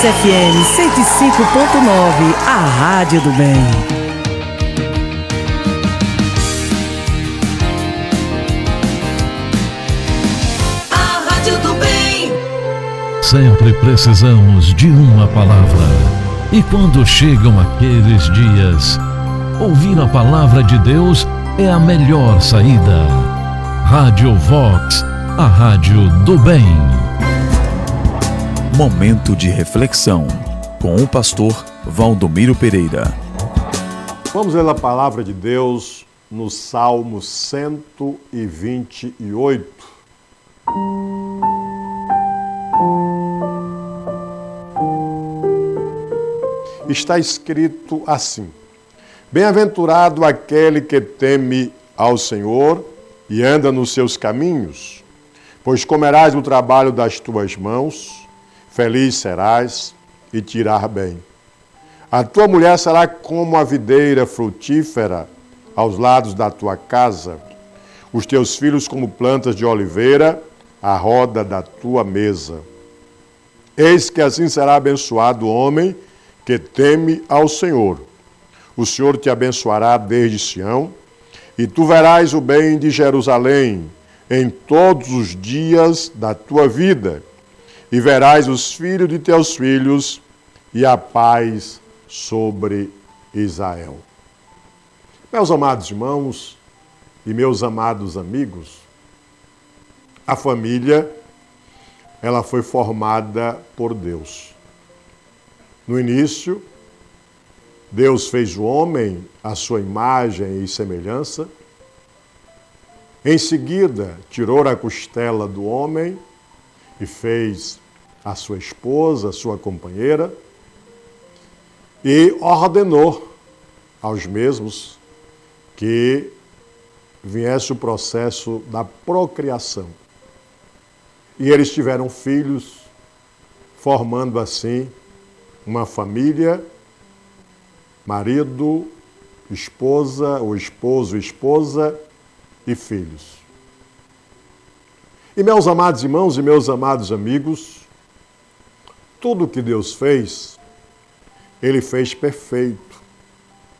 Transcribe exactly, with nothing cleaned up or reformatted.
Vox F M cento e cinco ponto nove, a Rádio do Bem. A Rádio do Bem. Sempre precisamos de uma palavra. E quando chegam aqueles dias, ouvir a palavra de Deus é a melhor saída. Rádio Vox, a Rádio do Bem. Momento de reflexão com o pastor Valdomiro Pereira. Vamos ler a palavra de Deus no Salmo cento e vinte e oito. Está escrito assim: Bem-aventurado aquele que teme ao Senhor e anda nos seus caminhos, pois comerás o trabalho das tuas mãos, feliz serás e te irá bem. A tua mulher será como a videira frutífera aos lados da tua casa, os teus filhos como plantas de oliveira à roda da tua mesa. Eis que assim será abençoado o homem que teme ao Senhor. O Senhor te abençoará desde Sião, e tu verás o bem de Jerusalém em todos os dias da tua vida, e verás os filhos de teus filhos e a paz sobre Israel. Meus amados irmãos e meus amados amigos, a família, ela foi formada por Deus. No início, Deus fez o homem à sua imagem e semelhança. Em seguida, tirou a costela do homem e fez a sua esposa, a sua companheira, e ordenou aos mesmos que viesse o processo da procriação. E eles tiveram filhos, formando assim uma família, marido, esposa, ou esposo, esposa e filhos. E meus amados irmãos e meus amados amigos, tudo que Deus fez, Ele fez perfeito.